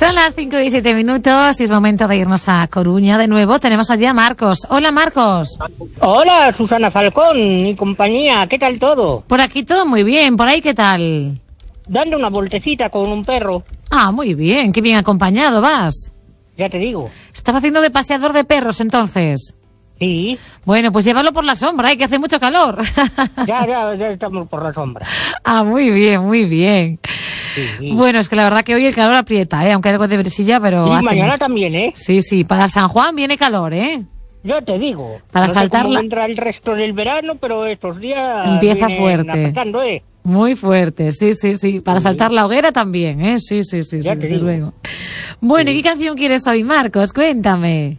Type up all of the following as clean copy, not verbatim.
Son las 5:17 y es momento de irnos a Coruña de nuevo. Tenemos allí a Marcos. Hola, Marcos. Hola, Susana Falcón y compañía. ¿Qué tal todo? Por aquí todo muy bien. ¿Por ahí qué tal? Dando una voltecita con un perro. Ah, muy bien. Qué bien acompañado vas. Ya te digo. ¿Estás haciendo de paseador de perros entonces? Sí. Bueno, pues llévalo por la sombra, que hace mucho calor. Ya estamos por la sombra. Ah, muy bien, muy bien. Sí. Bueno, es que la verdad que hoy el calor aprieta, aunque hay algo de brisilla, pero... Y mañana también, ¿eh? Sí, para San Juan viene calor, Ya te digo. Para no saltar sé cómo la... entra el resto del verano, pero estos días... Empieza fuerte. Apretando, Muy fuerte, sí. Para saltar la hoguera también, Sí, ya te desde digo. luego. Bueno, ¿y qué canción quieres hoy, Marcos? Cuéntame.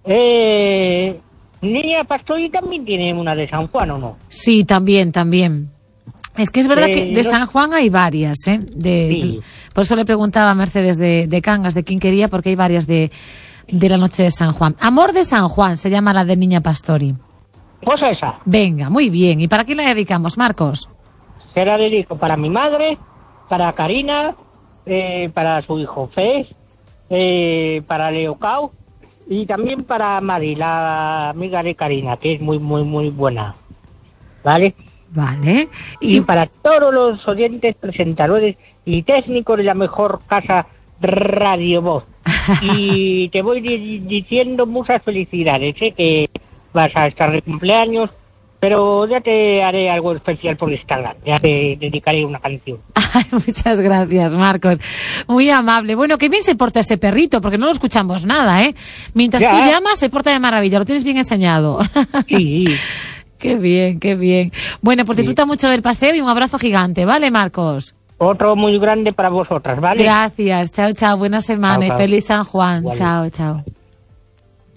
Niña Pastori también tiene una de San Juan, ¿o no? Sí, también. Es que es verdad que de San Juan hay varias, Sí. Por eso le preguntaba a Mercedes de Cangas de quién quería, porque hay varias de la noche de San Juan. Amor de San Juan se llama la de Niña Pastori. Pues esa. Venga, muy bien. ¿Y para quién la dedicamos, Marcos? Se la dedico para mi madre, para Karina, para su hijo Fez, para Leo Cao y también para Mari, la amiga de Karina, que es muy buena. ¿Vale? Vale. Y para todos los oyentes, presentadores y técnicos de la mejor casa Radio Voz. Y te voy diciendo muchas felicidades, que vas a estar de cumpleaños, pero ya te haré algo especial por Instagram, ya te dedicaré una canción. Ay, muchas gracias, Marcos. Muy amable. Bueno, qué bien se porta ese perrito, porque no lo escuchamos nada, Mientras Ya. tú llamas, se porta de maravilla, lo tienes bien enseñado. Sí. Qué bien. Bueno, pues disfruta mucho del paseo y un abrazo gigante, ¿vale, Marcos? Otro muy grande para vosotras, ¿vale? Gracias. Chao. Buena semana y Chao. feliz San Juan. Igual. Chao.